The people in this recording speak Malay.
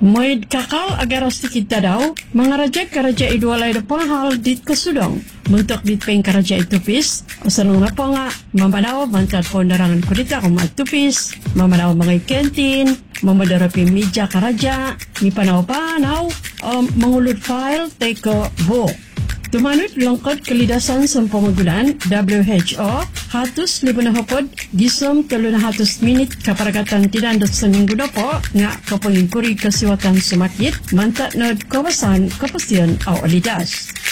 Moid kakal agar sedikit daw, mengarajak karaja idwalay da panghal dit kasudong. Muntok dit peng karaja itupis, usanong na po nga, mamanaw mantat po narangan kurita kung matupis, mamanaw mga ikentin, mamadarapi media karaja, ni panaw-panaw, mangulod file, teko bo. Tumanut lengkot kelidasan sa pamagulan WHO hatus libo na hapod gisom 300 minit kaparagatan tinandot sa minggu po nga kapangingkuri kasiwatan sumakit mantat nod kawasan kapasyan o alidas.